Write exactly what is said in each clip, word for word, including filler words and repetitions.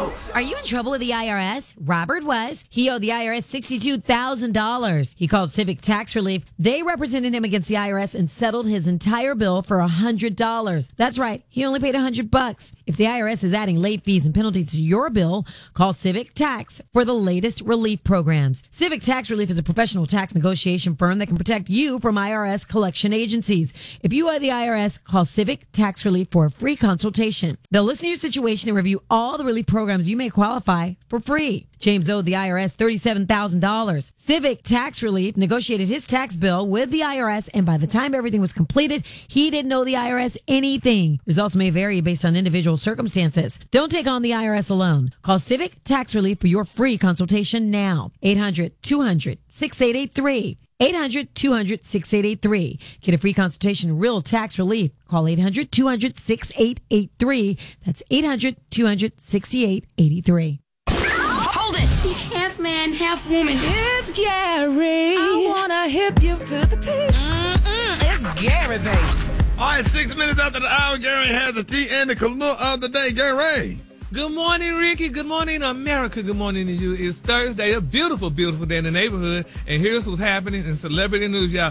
Are you in trouble with the I R S? Robert was. He owed the I R S sixty-two thousand dollars. He called Civic Tax Relief. They represented him against the I R S and settled his entire bill for one hundred dollars. That's right. He only paid one hundred bucks. If the I R S is adding late fees and penalties to your bill, call Civic Tax for the latest relief programs. Civic Tax Relief is a professional tax negotiation firm that can protect you from I R S collection agencies. If you owe the I R S, call Civic Tax Relief for a free consultation. They'll listen to your situation and review all the relief programs you may qualify for free. James owed the I R S thirty-seven thousand dollars. Civic Tax Relief negotiated his tax bill with the I R S, and by the time everything was completed, he didn't owe the I R S anything. Results may vary based on individual circumstances. Don't take on the I R S alone. Call Civic Tax Relief for your free consultation now. eight hundred two hundred sixty-eight eighty-three. eight hundred two hundred sixty-eight eighty-three. Get a free consultation, real tax relief. Call eight hundred two hundred sixty-eight eighty-three. That's eight hundred two hundred sixty-eight eighty-three. Hold it! He's half man, half woman. It's Gary. I wanna hip you to the T. Mm-mm, it's Gary, baby. All right, six minutes after the hour, Gary has the tea and the color of the day. Gary. Good morning, Ricky. Good morning, America. Good morning to you. It's Thursday, a beautiful, beautiful day in the neighborhood. And here's what's happening in celebrity news, y'all.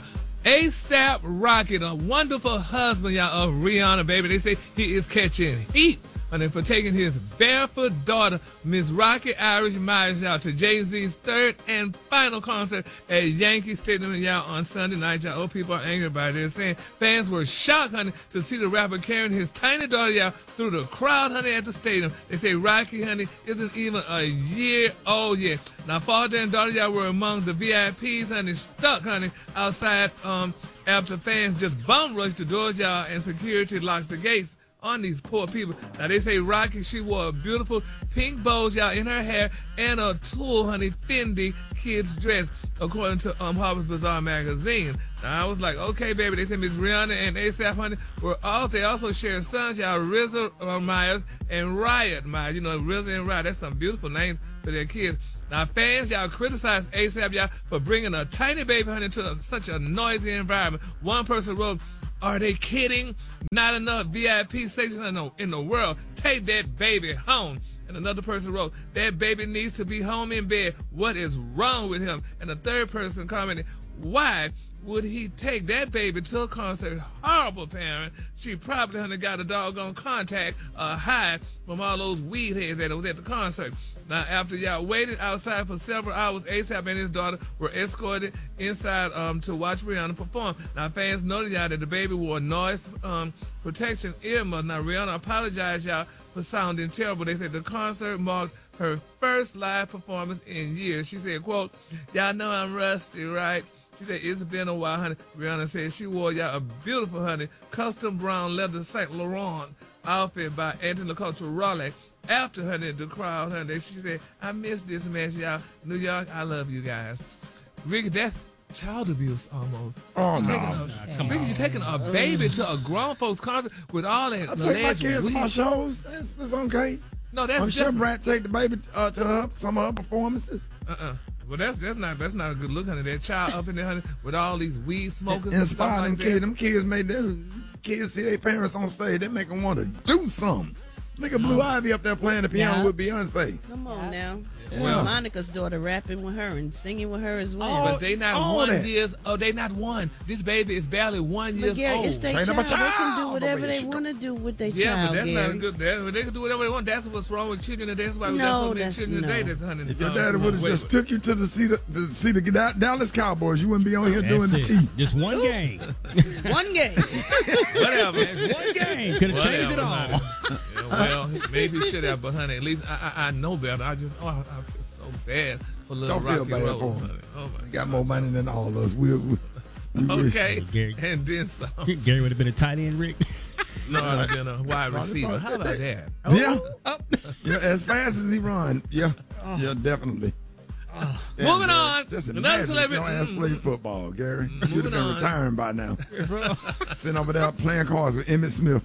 ASAP Rocky, a wonderful husband, y'all, of Rihanna, baby. They say he is catching heat. And then for taking his barefoot daughter, Miss Rocky Irish Myers, y'all, to Jay-Z's third and final concert at Yankee Stadium, y'all, on Sunday night. Y'all, oh, people are angry about it. They're saying fans were shocked, honey, to see the rapper carrying his tiny daughter, y'all, through the crowd, honey, at the stadium. They say Rocky, honey, isn't even a year old yet. Now, father and daughter, y'all, were among the V I Ps, honey, stuck, honey, outside um, after fans just bum rushed the doors, y'all, and security locked the gates on these poor people. Now, they say Rocky, she wore a beautiful pink bow, y'all, in her hair and a tulle, honey, Fendi kids dress, according to um Harper's Bazaar magazine. Now, I was like, okay, baby. They said Miss Rihanna and ASAP, honey, were also, they also share sons, y'all, R Z A Myers and Riot Myers. You know, R Z A and Riot, that's some beautiful names for their kids. Now, fans, y'all, criticize ASAP, y'all, for bringing a tiny baby, honey, to a, such a noisy environment. One person wrote, "Are they kidding? Not enough V I P stations in the, in the world. Take that baby home." And another person wrote, "That baby needs to be home in bed. What is wrong with him?" And a third person commented, "Why would he take that baby to a concert? Horrible parent. She probably honey, got a doggone contact uh, high from all those weed heads that was at the concert." Now, after y'all waited outside for several hours, ASAP and his daughter were escorted inside um, to watch Rihanna perform. Now, fans noted, y'all, that the baby wore noise um, protection earmuffs. Now, Rihanna apologized, y'all, for sounding terrible. They said the concert marked her first live performance in years. She said, quote, "Y'all know I'm rusty, right?" She said, "It's been a while, honey." Rihanna said she wore, y'all, a beautiful, honey, custom brown leather Saint Laurent outfit by Anthony Raleigh. After her, the crowd, honey, she said, "I miss this mess, y'all. New York, I love you guys." Ricky, that's child abuse almost. Oh, you're no. taking a, Nah, come Ricky, on. You're taking a baby to a grown folks concert with all that I take my alleged kids to my weed. shows. It's, it's okay. No, that's I'm sure different. Brad take the baby uh, to her, some of her performances. Uh-uh. Well, that's that's not that's not a good look, honey. That child up in there, honey, with all these weed smokers and stuff Inspire them like kids. that. Them kids made them kids see their parents on stage. They make them want to do something. Look at Blue Ivy up there playing the piano Yeah. with Beyonce. Come on now. Yeah. Well, Monica's daughter rapping with her and singing with her as well. But they not all one that. years. Oh, they not one. This baby is barely one But years Gary, old. it's their Train child. up a They can child. do whatever The way they it should want to do with their Yeah, child, but that's Gary. not a good. That, they can do whatever they want. That's what's wrong with children today. That's why we No, got so many that's- children no. today. That's honey. If your um, daddy would have wait, just wait. took you to the see the to see the Da- Dallas Cowboys, you wouldn't be on here doing That's the it. tea. Just one game. One game. whatever. One game. Could have changed it Whatever, all. honey. Yeah, well, maybe he should have, but honey, at least I, I, I know better. I just, oh, I, I feel so bad for little Don't feel Rocky bad Road. for him. Honey. Oh my He got more money than all of us. We, we, we wish. Okay, Gary. and then some. Gary would have been a tight end, Rick. No, I'd have been a wide Ronnie receiver. Ball- How about that? Yeah. yeah, as fast as he run. Yeah, yeah, definitely. Yeah, Moving Gary, on. Just Another imagine celebrity- your ass Mm. play football, Gary. You'd Moving have been on. retiring by now. Sitting over there playing cards with Emmitt Smith.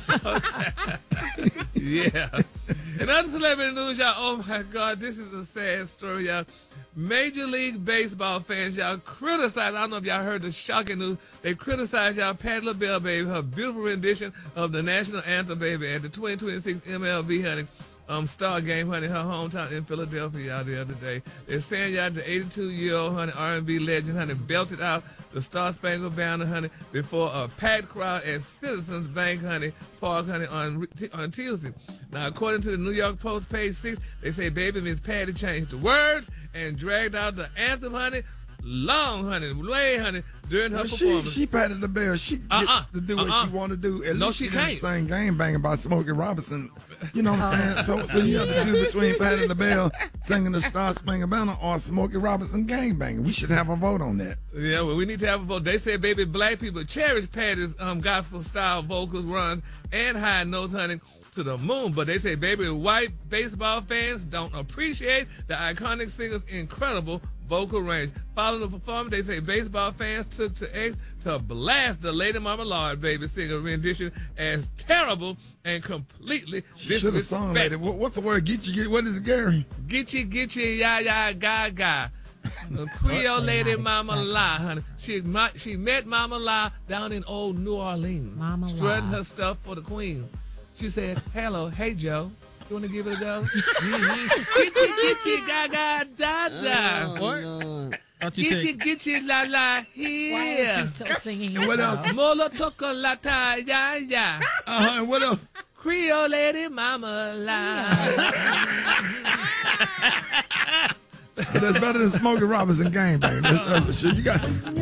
Yeah. Another celebrity news, y'all. Oh my God, this is a sad story, y'all. Major League Baseball fans, y'all criticize. I don't know if y'all heard the shocking news. They criticize y'all Patti LaBelle, baby, her beautiful rendition of the national anthem, baby, at the twenty twenty-six M L B, honey. um, Star game, honey, her hometown in Philadelphia, y'all, the other day. They're saying, y'all, the eighty-two-year-old, honey, R and B legend, honey, belted out the Star Spangled Banner, honey, before a packed crowd at Citizens Bank, honey, Park, honey, on on Tuesday. Now, according to the New York Post, page six, they say baby Miss Patty changed the words and dragged out the anthem, honey, long, honey, way, honey, during her Well, she performance. she patted the bell. She gets Uh-uh. to do what Uh-uh. she want to do. At No, least she didn't can't. sing Game Banging by Smokey Robinson. You know what I'm saying? So so you have to choose between patting the bell, singing the Star Spangled Banner, or Smokey Robinson Game Banging. We should have a vote on that. Yeah, well, we need to have a vote. They say, baby, black people cherish Patty's um, gospel-style vocals, runs, and high notes, honey, to the moon. But they say, baby, white baseball fans don't appreciate the iconic singer's incredible vocal range. Following the performance, they say baseball fans took to X to blast the Lady Marmalade baby singer rendition as terrible and completely She should have sung that. disrespectful. What- What's the word? Get you, get, what is it, Gary? Getcha, getcha, ya, ya, gaga. The Creole lady Mama La, honey. She, ma- she met Mama La down in old New Orleans, Mama La. strutting her stuff for the queen. She said, hello, hey, Joe. You want to give it a go? Getcha, getcha, gaga, da, da. Lord. Thought you said- Getcha, getcha, la, la, Why is here. he still singing? And what else? Molo chocolata, ya, ya. Uh-huh, and what else? Creole lady Mama La. That's better than Smokey Robinson Game Banging. That's, that's for sure. You got